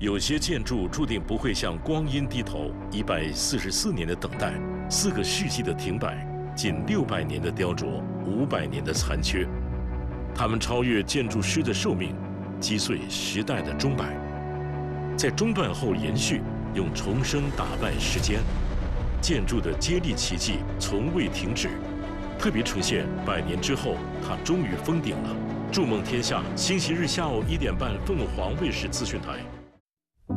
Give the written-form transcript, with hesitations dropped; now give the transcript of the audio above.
有些建筑注定不会向光阴低头，144年的等待，4个世纪的停摆，近600年的雕琢，500年的残缺，它们超越建筑师的寿命，击碎时代的钟摆，在中断后延续，用重生打败时间。建筑的接力奇迹从未停止，特别呈现100年之后，它终于封顶了。筑梦天下，星期日下午1点半，凤凰卫视资讯台。